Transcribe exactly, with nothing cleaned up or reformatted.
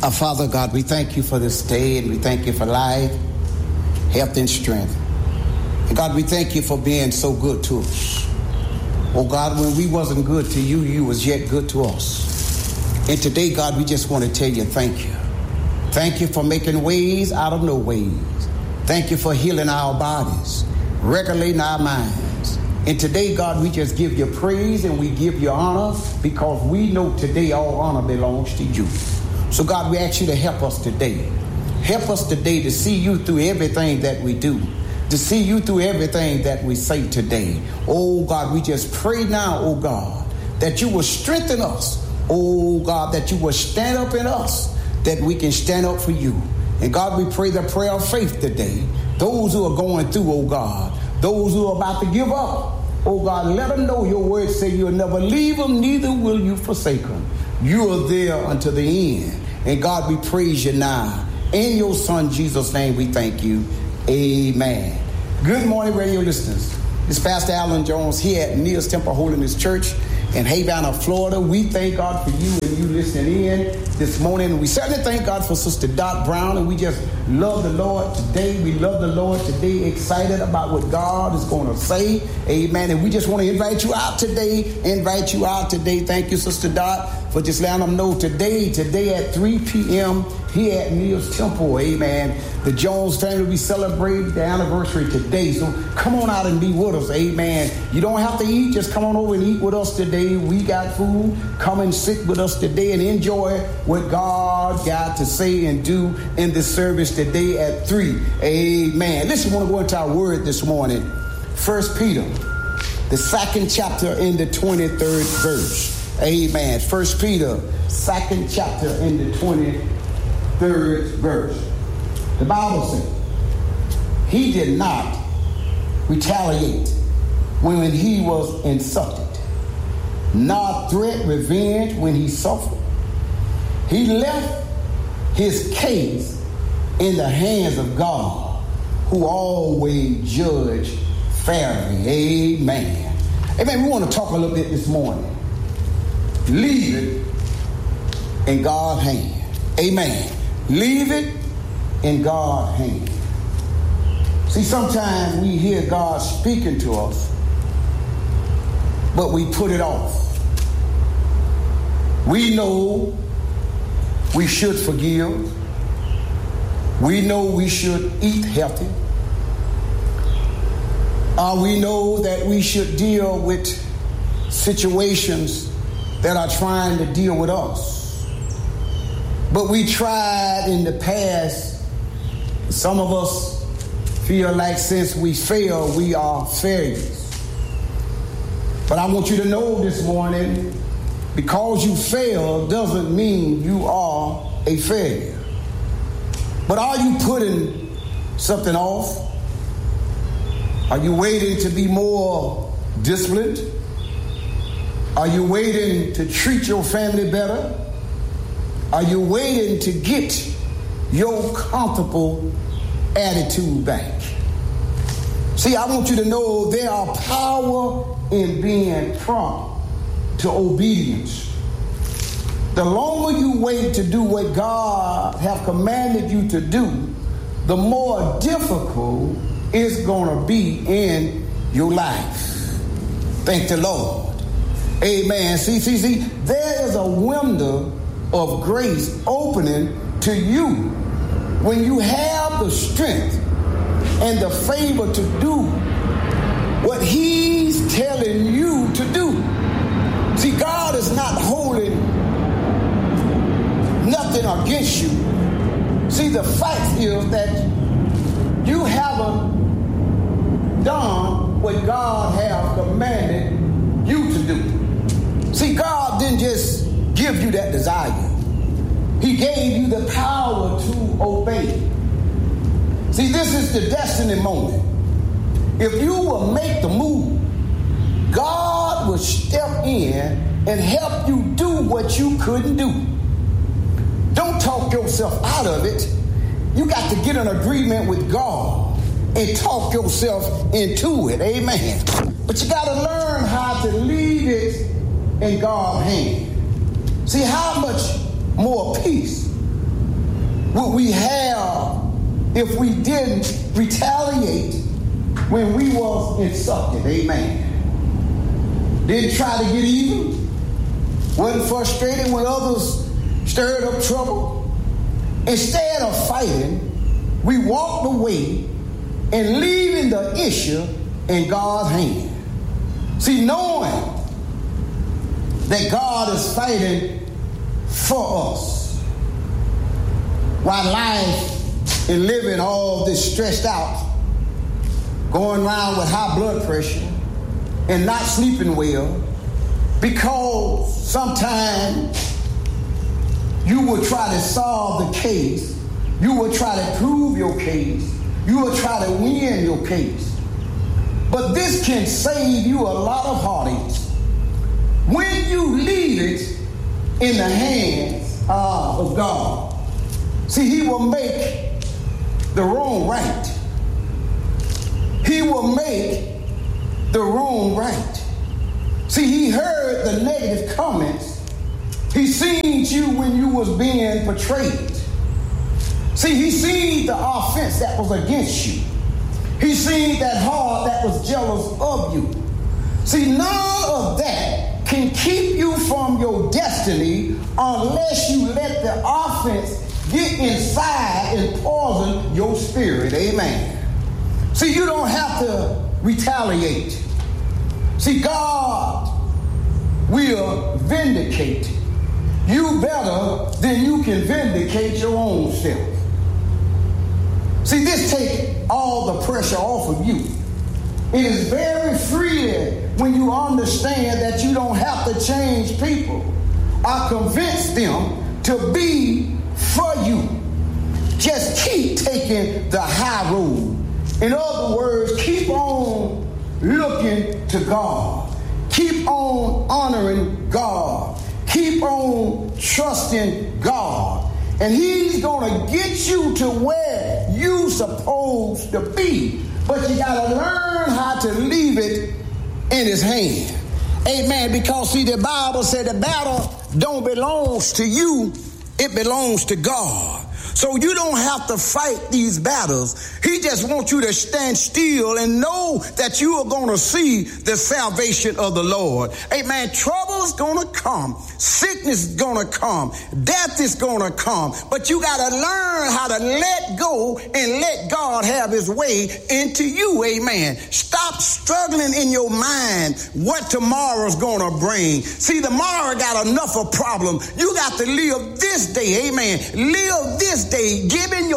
Our Father God, we thank you for this day, and we thank you for life, health, and strength. And God, we thank you for being so good to us. Oh God, when we wasn't good to you, you was yet good to us. And today, God, we just want to tell you thank you. Thank you for making ways out of no ways. Thank you for healing our bodies, regulating our minds. And today, God, we just give you praise and we give you honor, because we know today all honor belongs to you. So, God, we ask you to help us today. Help us today to see you through everything that we do, to see you through everything that we say today. Oh, God, we just pray now, oh, God, that you will strengthen us. Oh, God, that you will stand up in us, that we can stand up for you. And, God, we pray the prayer of faith today. Those who are going through, oh, God, those who are about to give up, oh, God, let them know your word say you'll never leave them, neither will you forsake them. You are there until the end. And God, we praise you now. In your son, Jesus' name, we thank you. Amen. Good morning, radio listeners. This is Pastor Alan Jones here at Neil's Temple Holiness Church in Havana, Florida. We thank God for you and you listening in this morning. We certainly thank God for Sister Dot Brown, and we just love the Lord today. We love the Lord today, excited about what God is going to say. Amen. And we just want to invite you out today, invite you out today. Thank you, Sister Dot, for just letting them know today, today at three p.m. here at Neil's Temple. Amen. The Jones family, we celebrate the anniversary today. So come on out and be with us. Amen. You don't have to eat. Just come on over and eat with us today. We got food. Come and sit with us today and enjoy what God got to say and do in this service today at three. Amen. Listen, I want to go into our word this morning. First Peter, the second chapter in the twenty-third verse. Amen. First Peter, second chapter in the twenty-third verse. The Bible says, he did not retaliate when he was insulted, nor threat revenge when he suffered. He left his case in the hands of God, who always judge fairly. Amen. Amen. We want to talk a little bit this morning. Leave it in God's hand. Amen. Leave it in God's hand. See, sometimes we hear God speaking to us, but we put it off. We know we should forgive. We know we should eat healthy. Uh, we know that we should deal with situations that are trying to deal with us. But we tried in the past. Some of us feel like since we failed, we are failures. But I want you to know this morning, because you failed doesn't mean you are a failure. But are you putting something off? Are you waiting to be more disciplined? Are you waiting to treat your family better? Are you waiting to get your comfortable attitude back? See, I want you to know there are power in being prompt to obedience. The longer you wait to do what God have commanded you to do, the more difficult it's going to be in your life. Thank the Lord. Amen. See, see, see, there is a window of grace opening to you when you have the strength and the favor to do what he's telling you to do. See, God is not holding nothing against you. See, the fact is that you haven't done what God has commanded you to do. See, God didn't just give you that desire. He gave you the power to obey. See, this is the destiny moment. If you will make the move, God will step in and help you do what you couldn't do. Don't talk yourself out of it. You got to get an agreement with God and talk yourself into it. Amen. But you got to learn how to leave it in God's hand. See, how much more peace would we have if we didn't retaliate when we was insulted? Amen. Didn't try to get even. Wasn't frustrated when others stirred up trouble. Instead of fighting, we walked away and leaving the issue in God's hand. See, knowing that God is fighting for us, while life and living all this stressed out, going around with high blood pressure and not sleeping well, because sometimes you will try to solve the case, you will try to prove your case, you will try to win your case. But this can save you a lot of heartaches when you leave it in the hands uh, of God. See, he will make the wrong right. He will make the wrong right. See, he heard the negative comments. He seen you when you was being portrayed. See, he seen the offense that was against you. He seen that heart that was jealous of you. See, none of that can keep you from your destiny unless you let the offense get inside and poison your spirit. Amen. See, you don't have to retaliate. See, God will vindicate you better than you can vindicate your own self. See, this takes all the pressure off of you. It is very freeing when you understand that you don't have to change people or convince them to be for you. Just keep taking the high road. In other words, keep on looking to God. Keep on honoring God. Keep on trusting God. And he's going to get you to where you're supposed to be. But you got to learn how to leave it in his hand. Amen. Because, see, the Bible said the battle don't belong to you. It belongs to God. So you don't have to fight these battles. He just wants you to stand still and know that you are going to see the salvation of the Lord. Amen. Trouble's going to come. Sickness is going to come. Death is going to come. But you got to learn how to let go and let God have his way into you. Amen. Stop struggling in your mind what tomorrow's going to bring. See, tomorrow got enough of problem. You got to live this day. Amen. Live this day, giving your